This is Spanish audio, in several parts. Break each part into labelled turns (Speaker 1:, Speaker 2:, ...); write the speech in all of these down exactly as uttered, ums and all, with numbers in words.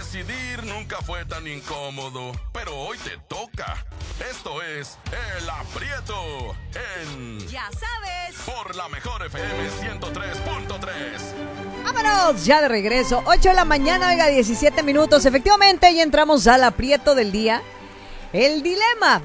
Speaker 1: Decidir nunca fue tan incómodo, pero hoy te toca. Esto es El Aprieto en...
Speaker 2: Ya sabes.
Speaker 1: Por la mejor F M ciento tres punto tres.
Speaker 2: Vámonos, ya de regreso. ocho de la mañana, oiga, diecisiete minutos. Efectivamente, ya entramos al aprieto del día. El dilema.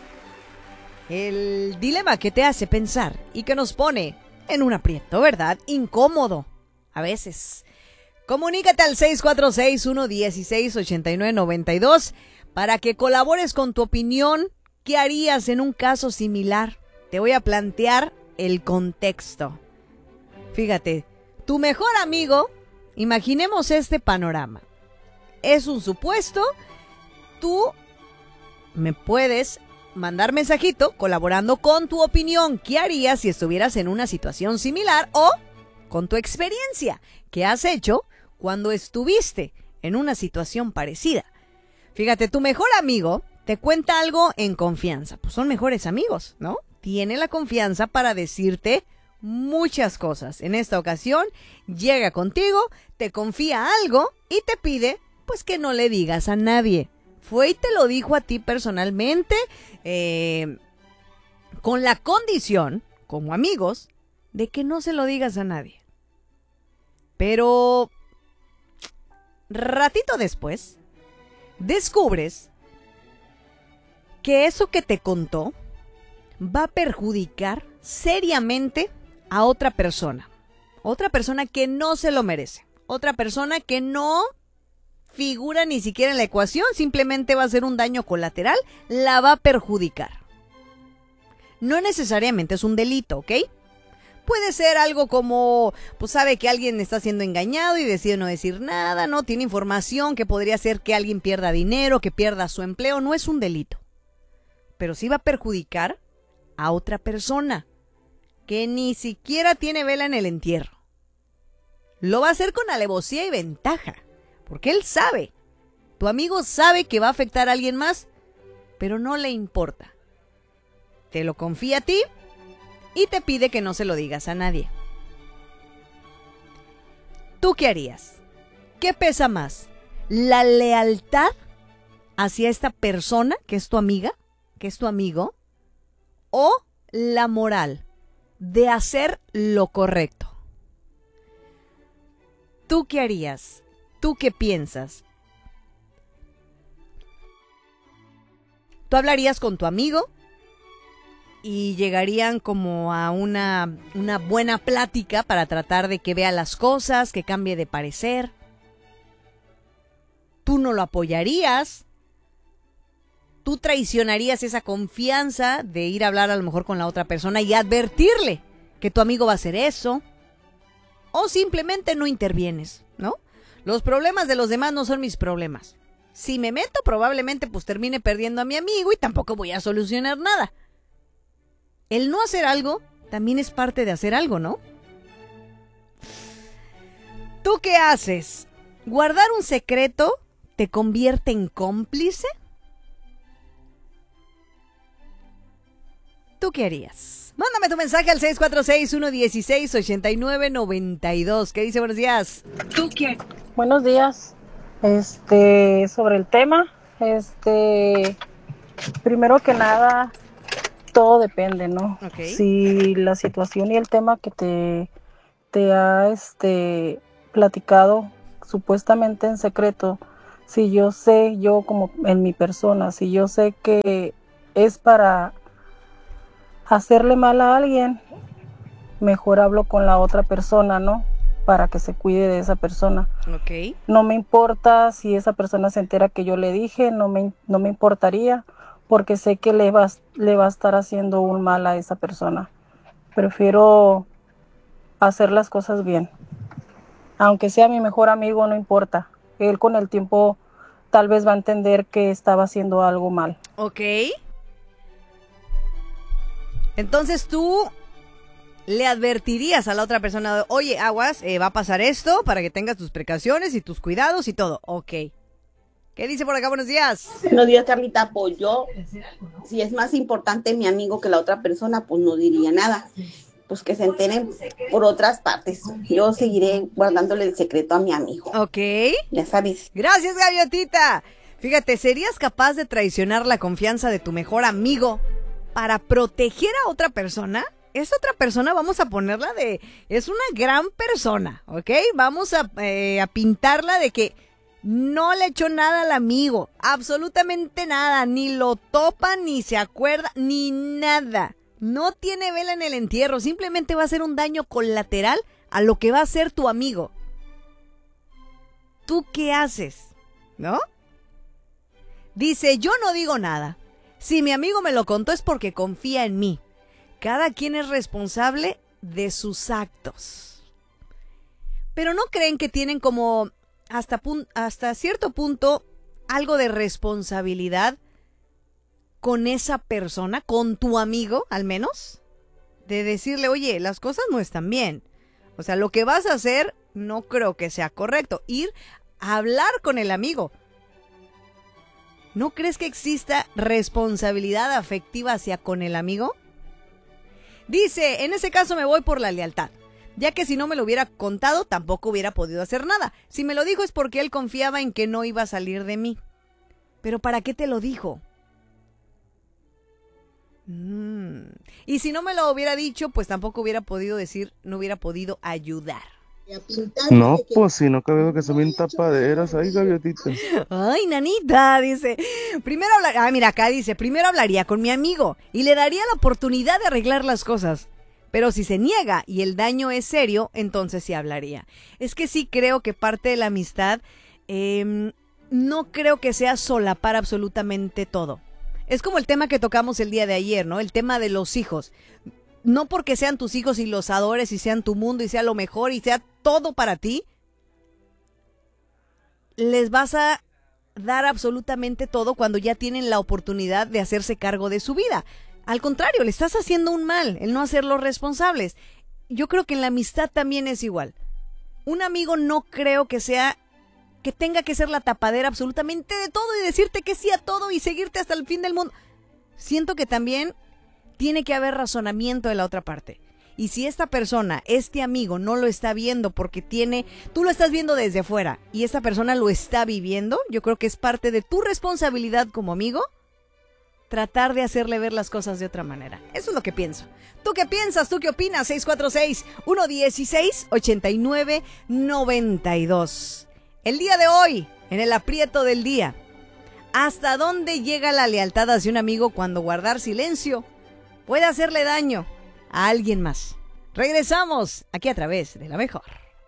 Speaker 2: El dilema que te hace pensar y que nos pone en un aprieto, ¿verdad? Incómodo. A veces. Comunícate al seis cuatro seis, uno uno seis, ocho nueve nueve dos para que colabores con tu opinión. ¿Qué harías en un caso similar? Te voy a plantear el contexto. Fíjate, tu mejor amigo, imaginemos este panorama. Es un supuesto, tú me puedes mandar mensajito colaborando con tu opinión. ¿Qué harías si estuvieras en una situación similar o con tu experiencia? ¿Qué has hecho cuando estuviste en una situación parecida? Fíjate, tu mejor amigo te cuenta algo en confianza. Pues son mejores amigos, ¿no? Tiene la confianza para decirte muchas cosas. En esta ocasión llega contigo, te confía algo y te pide pues que no le digas a nadie. Fue y te lo dijo a ti personalmente, eh, con la condición, como amigos, de que no se lo digas a nadie. Pero ratito después, descubres que eso que te contó va a perjudicar seriamente a otra persona. Otra persona que no se lo merece. Otra persona que no figura ni siquiera en la ecuación, simplemente va a ser un daño colateral, la va a perjudicar. No necesariamente es un delito, ¿ok? Puede ser algo como, pues sabe que alguien está siendo engañado y decide no decir nada, ¿no? Tiene información que podría hacer que alguien pierda dinero, que pierda su empleo, no es un delito. Pero sí va a perjudicar a otra persona que ni siquiera tiene vela en el entierro. Lo va a hacer con alevosía y ventaja, porque él sabe, tu amigo sabe que va a afectar a alguien más, pero no le importa. Te lo confía a ti y te pide que no se lo digas a nadie. ¿Tú qué harías? ¿Qué pesa más? ¿La lealtad hacia esta persona que es tu amiga, que es tu amigo? ¿O la moral de hacer lo correcto? ¿Tú qué harías? ¿Tú qué piensas? ¿Tú hablarías con tu amigo y llegarían como a una, una buena plática para tratar de que vea las cosas, que cambie de parecer? ¿Tú no lo apoyarías? ¿Tú traicionarías esa confianza de ir a hablar a lo mejor con la otra persona y advertirle que tu amigo va a hacer eso? ¿O simplemente no intervienes, no? Los problemas de los demás no son mis problemas. Si me meto, probablemente pues termine perdiendo a mi amigo y tampoco voy a solucionar nada. El no hacer algo también es parte de hacer algo, ¿no? ¿Tú qué haces? ¿Guardar un secreto te convierte en cómplice? ¿Tú qué harías? Mándame tu mensaje al seis cuatro seis, uno uno seis, ocho nueve nueve dos. ¿Qué dice? Buenos días.
Speaker 3: ¿Tú qué? Buenos días. Este, sobre el tema, este, primero que nada, todo depende, ¿no?
Speaker 2: Okay.
Speaker 3: Si la situación y el tema que te, te ha, este, platicado supuestamente en secreto, si yo sé, yo como en mi persona, si yo sé que es para hacerle mal a alguien, mejor hablo con la otra persona, ¿no? Para que se cuide de esa persona.
Speaker 2: Okay.
Speaker 3: No me importa si esa persona se entera que yo le dije, no me, no me importaría, porque sé que le va, le va a estar haciendo un mal a esa persona. Prefiero hacer las cosas bien. Aunque sea mi mejor amigo, no importa. Él con el tiempo tal vez va a entender que estaba haciendo algo mal.
Speaker 2: Ok. Entonces tú le advertirías a la otra persona, oye, aguas, eh, va a pasar esto para que tengas tus precauciones y tus cuidados y todo. Ok. ¿Qué dice por acá? Buenos días.
Speaker 4: Buenos días, Carlita. Pues yo, si es más importante mi amigo que la otra persona, pues no diría nada. pues que se enteren por otras partes. Yo seguiré guardándole el secreto a mi amigo.
Speaker 2: Ok.
Speaker 4: Ya sabes.
Speaker 2: Gracias, Gaviotita. Fíjate, ¿serías capaz de traicionar la confianza de tu mejor amigo para proteger a otra persona? Esta otra persona vamos a ponerla de... es una gran persona, ¿ok? Vamos a, eh, a pintarla de que no le echó nada al amigo. Absolutamente nada. Ni lo topa, ni se acuerda, ni nada. No tiene vela en el entierro. Simplemente va a ser un daño colateral a lo que va a ser tu amigo. ¿Tú qué haces? ¿No? Dice, yo no digo nada. Si mi amigo me lo contó es porque confía en mí. Cada quien es responsable de sus actos. Pero ¿no creen que tienen como hasta, pun- hasta cierto punto algo de responsabilidad con esa persona, con tu amigo al menos? De decirle, oye, las cosas no están bien. O sea, lo que vas a hacer no creo que sea correcto. Ir a hablar con el amigo. ¿No crees que exista responsabilidad afectiva hacia con el amigo? Dice, en ese caso me voy por la lealtad, ya que si no me lo hubiera contado tampoco hubiera podido hacer nada. Si me lo dijo es porque él confiaba en que no iba a salir de mí. ¿Pero para qué te lo dijo? Mm. Y si no me lo hubiera dicho, pues tampoco hubiera podido decir, no hubiera podido ayudar.
Speaker 5: No, pues si no cabe que se ven tapaderas ahí, Gaviotita.
Speaker 2: Ay, nanita, dice. Primero hablar, ah, mira, acá dice, primero hablaría con mi amigo y le daría la oportunidad de arreglar las cosas. Pero si se niega y el daño es serio, entonces sí hablaría. Es que sí creo que parte de la amistad, eh, no creo que sea solapar absolutamente todo. Es como el tema que tocamos el día de ayer, ¿no? El tema de los hijos. No porque sean tus hijos y los adores y sean tu mundo y sea lo mejor y sea todo para ti, les vas a dar absolutamente todo cuando ya tienen la oportunidad de hacerse cargo de su vida. Al contrario, le estás haciendo un mal el no hacerlos responsables. Yo creo que en la amistad también es igual. Un amigo no creo que sea, que tenga que ser la tapadera absolutamente de todo y decirte que sí a todo y seguirte hasta el fin del mundo. Siento que también tiene que haber razonamiento de la otra parte. Y si esta persona, este amigo, no lo está viendo porque tiene, tú lo estás viendo desde fuera y esta persona lo está viviendo, yo creo que es parte de tu responsabilidad como amigo tratar de hacerle ver las cosas de otra manera. Eso es lo que pienso. ¿Tú qué piensas? ¿Tú qué opinas? seis cuatro seis, uno uno seis, ocho nueve nueve dos. El día de hoy, en el aprieto del día, ¿hasta dónde llega la lealtad hacia un amigo cuando guardar silencio puede hacerle daño a alguien más? Regresamos aquí a través de La Mejor.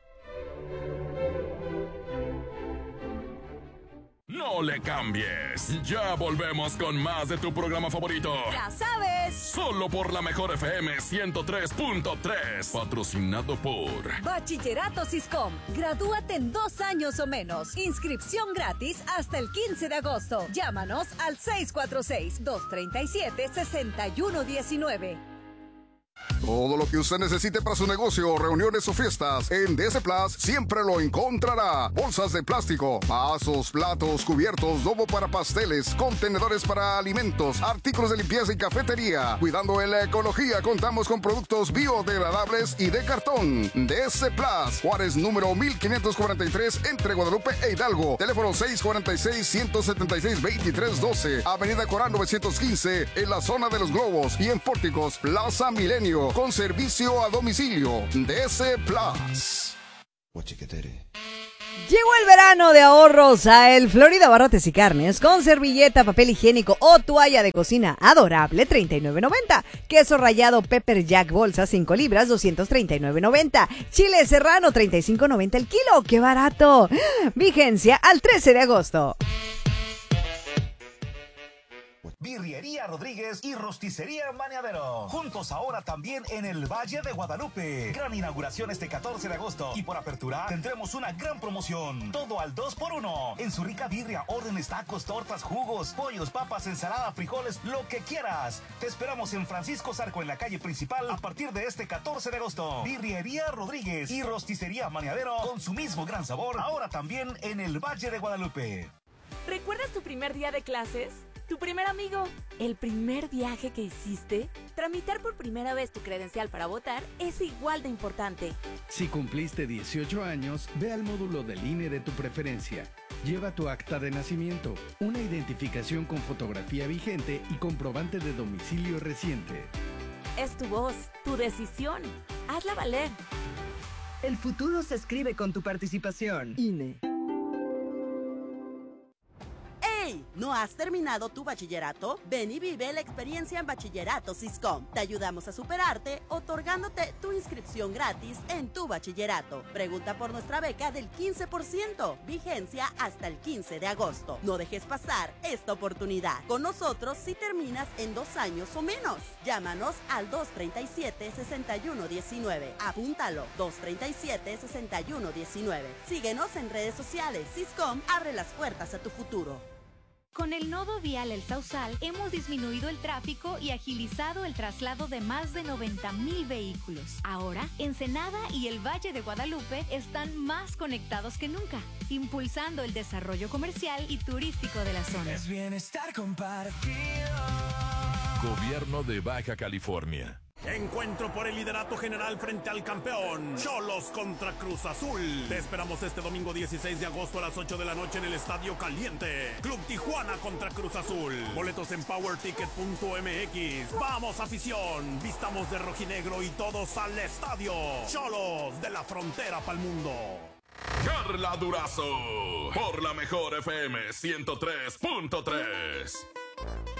Speaker 1: No le cambies. Ya volvemos con más de tu programa favorito.
Speaker 2: Ya sabes.
Speaker 1: Solo por La Mejor F M ciento tres punto tres. Patrocinado por
Speaker 6: Bachillerato Siscom. Gradúate en dos años o menos. Inscripción gratis hasta el quince de agosto. Llámanos al seis cuatro seis, dos tres siete, seis uno uno nueve.
Speaker 7: Todo lo que usted necesite para su negocio, reuniones o fiestas, en D S Plus siempre lo encontrará. Bolsas de plástico, vasos, platos, cubiertos, dobo para pasteles, contenedores para alimentos, artículos de limpieza y cafetería. Cuidando la ecología, contamos con productos biodegradables y de cartón. D S Plus, Juárez número mil quinientos cuarenta y tres, entre Guadalupe e Hidalgo. Teléfono seis cuatro seis, uno siete seis, dos tres uno dos. Avenida Corán novecientos quince, en la zona de los Globos. Y en Pórticos, Plaza Milenio, con servicio a domicilio. D S Plus.
Speaker 2: Llegó el verano de ahorros a el Florida Barrotes y Carnes con servilleta, papel higiénico o toalla de cocina adorable, treinta y nueve noventa. Queso rallado Pepper Jack bolsa, cinco libras, doscientos treinta y nueve noventa. Chile serrano, treinta y cinco noventa el kilo. ¡Qué barato! Vigencia al trece de agosto.
Speaker 8: Birrería Rodríguez y Rosticería Maniadero. Juntos ahora también en el Valle de Guadalupe. Gran inauguración este catorce de agosto. Y por apertura tendremos una gran promoción. Todo al dos por uno. En su rica birria, órdenes, tacos, tortas, jugos, pollos, papas, ensalada, frijoles, lo que quieras. Te esperamos en Francisco Zarco, en la calle principal, a partir de este catorce de agosto. Birrería Rodríguez y Rosticería Maniadero, con su mismo gran sabor, ahora también en el Valle de Guadalupe.
Speaker 9: ¿Recuerdas tu primer día de clases? Tu primer amigo, el primer viaje que hiciste. Tramitar por primera vez tu credencial para votar es igual de importante.
Speaker 10: Si cumpliste dieciocho años, ve al módulo del I N E de tu preferencia. Lleva tu acta de nacimiento, una identificación con fotografía vigente y comprobante de domicilio reciente.
Speaker 9: Es tu voz, tu decisión. Hazla valer.
Speaker 11: El futuro se escribe con tu participación. I N E.
Speaker 12: ¡Hey! ¿No has terminado tu bachillerato? Ven y vive la experiencia en Bachillerato Siscom. Te ayudamos a superarte, otorgándote tu inscripción gratis en tu bachillerato. Pregunta por nuestra beca del quince por ciento. Vigencia hasta el quince de agosto. No dejes pasar esta oportunidad. Con nosotros si terminas en dos años o menos. Llámanos al dos treinta y siete, sesenta y uno diecinueve. Apúntalo, dos treinta y siete, sesenta y uno diecinueve. Síguenos en redes sociales. Siscom abre las puertas a tu futuro.
Speaker 13: Con el nodo vial El Sausal hemos disminuido el tráfico y agilizado el traslado de más de noventa mil vehículos. Ahora, Ensenada y el Valle de Guadalupe están más conectados que nunca, impulsando el desarrollo comercial y turístico de la zona.
Speaker 14: Es bienestar compartido.
Speaker 1: Gobierno de Baja California.
Speaker 15: Encuentro por el liderato general frente al campeón Xolos contra Cruz Azul. Te esperamos este domingo dieciséis de agosto a las ocho de la noche en el Estadio Caliente. Club Tijuana contra Cruz Azul. Boletos en power ticket punto m x. Vamos, afición, vistamos de rojinegro y todos al estadio. Xolos, de la frontera pa'l mundo.
Speaker 1: Carla Durazo por la mejor F M ciento tres punto tres.